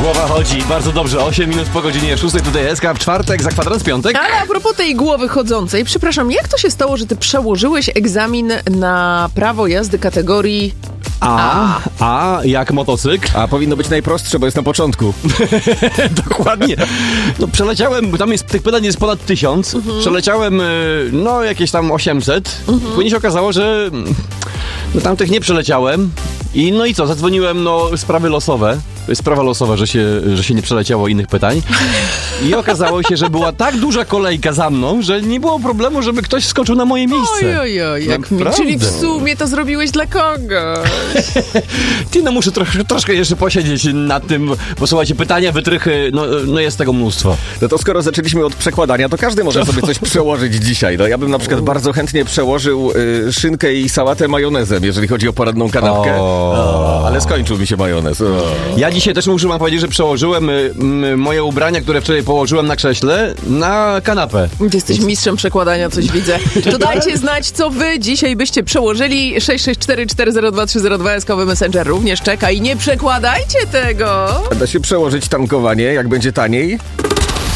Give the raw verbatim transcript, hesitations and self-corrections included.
Głowa chodzi, bardzo dobrze, osiem minut po godzinie szóstej, tutaj S K w czwartek, za kwadrans piątek. Ale a propos tej głowy chodzącej, przepraszam, jak to się stało, że ty przełożyłeś egzamin na prawo jazdy kategorii A, A jak motocykl. A powinno być najprostsze, bo jest na początku. Dokładnie. No przeleciałem, bo tam jest, tych pytań jest ponad tysiąc. Mhm. Przeleciałem, no jakieś tam osiemset. Mhm. Później się okazało, że no, tamtych nie przeleciałem. I no i co, zadzwoniłem, no sprawy losowe. To jest sprawa losowa, że się, że się nie przeleciało innych pytań. I okazało się, że była tak duża kolejka za mną, że nie było problemu, żeby ktoś skoczył na moje miejsce. Oj, oj, oj, jak mi, czyli w sumie to zrobiłeś dla kogoś. Ty, no muszę trosz, troszkę jeszcze posiedzieć nad tym, bo słuchajcie, pytania, wytrychy, no, no jest tego mnóstwo. No to skoro zaczęliśmy od przekładania, to każdy może sobie coś przełożyć dzisiaj. No ja bym na przykład bardzo chętnie przełożył y, szynkę i sałatę majonezem, jeżeli chodzi o poranną kanapkę. O, ale skończył mi się majonez. O. Ja dzisiaj też muszę wam powiedzieć, że przełożyłem y, y, moje ubrania, które wczoraj położyłem na krześle, na kanapę. Ty jesteś mistrzem przekładania, coś widzę. To dajcie znać, co wy dzisiaj byście przełożyli. sześć sześć cztery cztery zero dwa trzy zero dwa S-kowy Messenger również czeka i nie przekładajcie tego. Da się przełożyć tankowanie, jak będzie taniej?